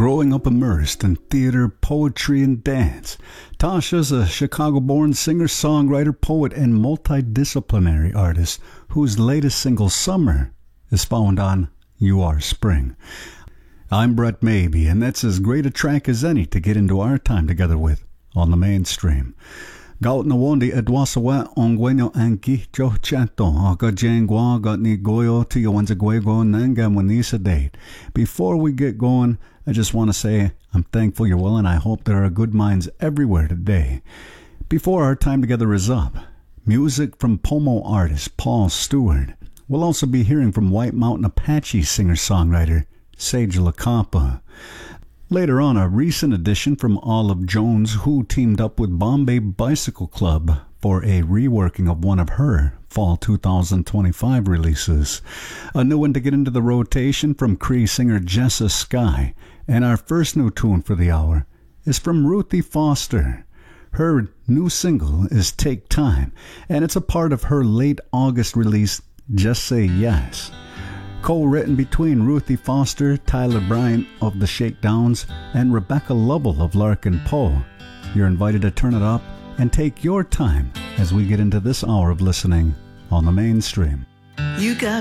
growing up immersed in theater, poetry, and dance. Tasha's a Chicago-born singer, songwriter, poet, and multidisciplinary artist whose latest single, Summer, is found on You Are Spring. I'm Brett Maybe, and that's as great a track as any to get into our time together with on the mainstream. Gaut na wondi edwasawa ongwenyo anki jo chato aga jengwa got ni goyo to yawanza gwego nanga munisa date. Before we get going, I just want to say I'm thankful you're well, and I hope there are good minds everywhere today. Before our time together is up, music from Pomo artist Paul Stewart. We'll also be hearing from White Mountain Apache singer-songwriter Sage LaCampa. Later on, a recent addition from Olive Jones, who teamed up with Bombay Bicycle Club for a reworking of one of her fall 2025 releases. A new one to get into the rotation from Cree singer Jessa Sky. And our first new tune for the hour is from Ruthie Foster. Her new single is Take Time, and it's a part of her late August release, Just Say Yes. Co-written between Ruthie Foster, Tyler Bryant of the Shakedowns, and Rebecca Lovell of Larkin Poe. You're invited to turn it up and take your time as we get into this hour of listening on the mainstream. You got